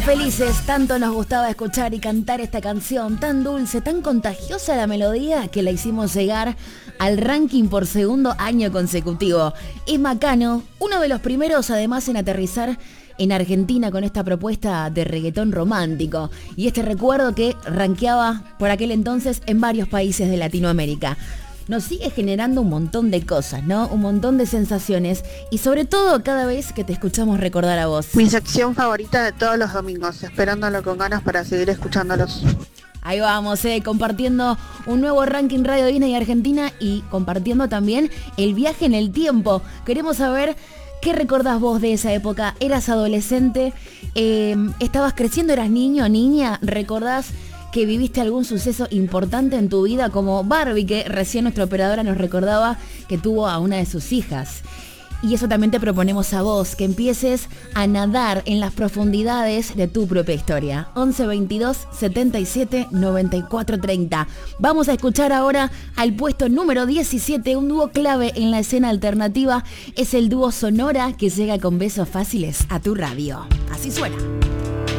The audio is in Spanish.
Felices, tanto nos gustaba escuchar y cantar esta canción, tan dulce, tan contagiosa la melodía, que la hicimos llegar al ranking por segundo año consecutivo. Es Macano, uno de los primeros además en aterrizar en Argentina con esta propuesta de reggaetón romántico y este recuerdo que rankeaba por aquel entonces en varios países de Latinoamérica. Nos sigue generando un montón de cosas, ¿no? Un montón de sensaciones y sobre todo cada vez que te escuchamos recordar a vos. Mi sección favorita de todos los domingos, esperándolo con ganas para seguir escuchándolos. Ahí vamos, compartiendo un nuevo ranking Radio Disney Argentina y compartiendo también el viaje en el tiempo. Queremos saber qué recordás vos de esa época. ¿Eras adolescente? ¿Estabas creciendo? ¿Eras niño o niña? ¿Recordás que viviste algún suceso importante en tu vida como Barbie, que recién nuestra operadora nos recordaba que tuvo a una de sus hijas? Y eso también te proponemos a vos, que empieces a nadar en las profundidades de tu propia historia. 11 22 77 94 30. Vamos a escuchar ahora al puesto número 17, un dúo clave en la escena alternativa. Es el dúo Sonora, que llega con Besos Fáciles a tu radio. Así suena.